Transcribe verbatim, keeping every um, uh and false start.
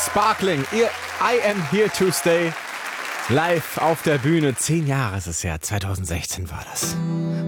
Sparkling, ihr I Am Here to Stay. Live auf der Bühne. Zehn Jahre ist es ja. zwanzig sechzehn war das.